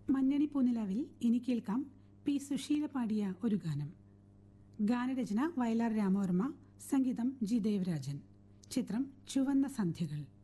മഞ്ഞണി പൂനിലാവിൽ ഇനി കേൾക്കാം പി സുശീല പാടിയ ഒരു ഗാനം. ഗാനരചന വയലാർ രാമവർമ്മ, സംഗീതം ജി ദേവരാജൻ. ചിത്രം ചുവന്ന സന്ധ്യകൾ.